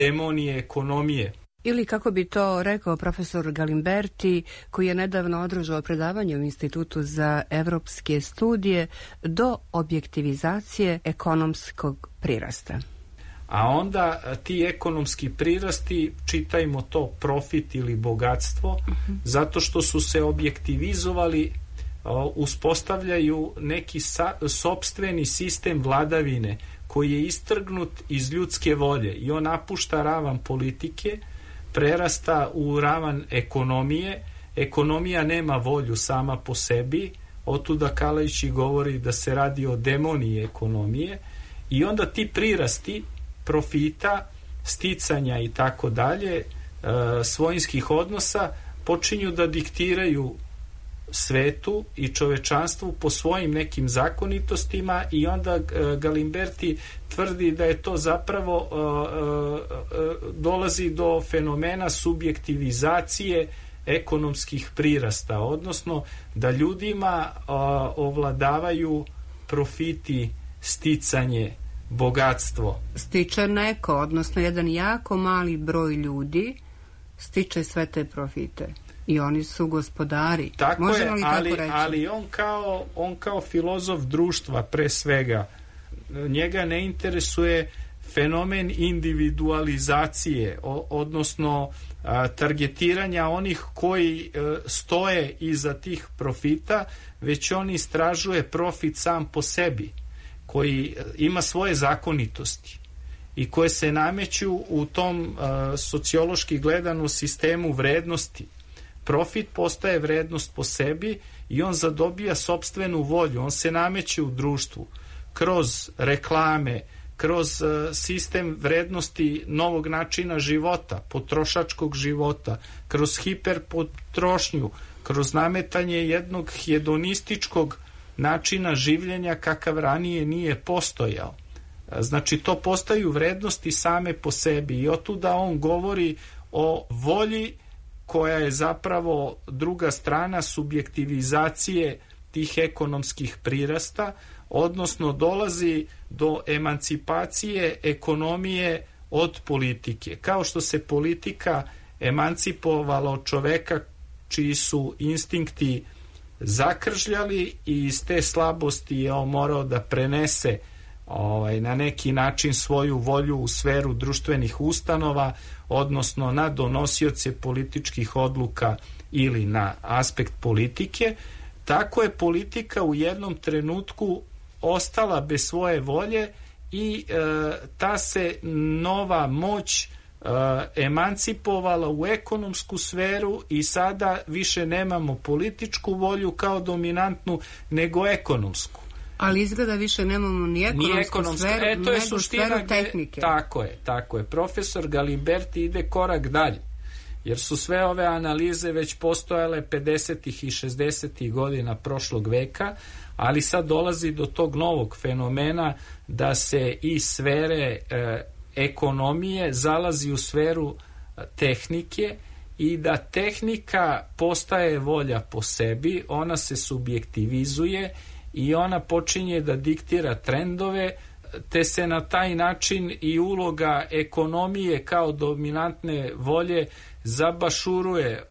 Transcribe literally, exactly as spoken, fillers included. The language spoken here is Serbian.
demonije ekonomije. Ili kako bi to rekao profesor Galimberti, koji je nedavno održao predavanje u Institutu za evropske studije, do objektivizacije ekonomskog prirasta. A onda ti ekonomski prirasti, čitajmo to profit ili bogatstvo, uh-huh. zato što su se objektivizovali, uspostavljaju neki sa, sopstveni sistem vladavine koji je istrgnut iz ljudske volje i on napušta ravan politike, prerasta u ravan ekonomije. Ekonomija nema volju sama po sebi, otuda Kalajić govori da se radi o demoniji ekonomije, i onda ti prirasti profita, sticanja i tako dalje, svojinskih odnosa počinju da diktiraju svetu i čovečanstvu po svojim nekim zakonitostima, i onda Galimberti tvrdi da je to zapravo uh, uh, dolazi do fenomena subjektivizacije ekonomskih prirasta, odnosno da ljudima uh, ovladavaju profiti, sticanje, bogatstvo. Stiče neko, odnosno jedan jako mali broj ljudi stiče sve te profite. I oni su gospodari. Tako Možemo je, li ali, tako reći? ali on kao, on kao filozof društva, pre svega, njega ne interesuje fenomen individualizacije, o, odnosno a, targetiranja onih koji a, stoje iza tih profita, već on istražuje profit sam po sebi, koji ima svoje zakonitosti i koje se nameću u tom a, sociološki gledano sistemu vrednosti. Profit postaje vrednost po sebi i on zadobija sopstvenu volju, on se nameće u društvu kroz reklame, kroz uh, sistem vrednosti novog načina života, potrošačkog života, kroz hiperpotrošnju, kroz nametanje jednog hedonističkog načina življenja kakav ranije nije postojao. Znači, to postaju vrednosti same po sebi i otuda on govori o volji koja je zapravo druga strana subjektivizacije tih ekonomskih prirasta, odnosno dolazi do emancipacije ekonomije od politike. Kao što se politika emancipovala od čoveka čiji su instinkti zakržljali i iz te slabosti je on morao da prenese ovaj, na neki način svoju volju u sferu društvenih ustanova, odnosno na donosioce političkih odluka ili na aspekt politike. Tako je politika u jednom trenutku ostala bez svoje volje i e, ta se nova moć e, emancipovala u ekonomsku sferu i sada više nemamo političku volju kao dominantnu, nego ekonomsku. Ali izgleda više nemamo ni ekonomsku, ni ekonomsku sferu, e, to je nego suština sferu tehnike. Gde, tako je, tako je. Profesor Galimberti ide korak dalje, jer su sve ove analize već postojale pedesetih i šezdesetih godina prošlog veka, ali sad dolazi do tog novog fenomena da se iz sfere e, ekonomije zalazi u sferu tehnike i da tehnika postaje volja po sebi, ona se subjektivizuje i ona počinje da diktira trendove, te se na taj način i uloga ekonomije kao dominantne volje zabašuruje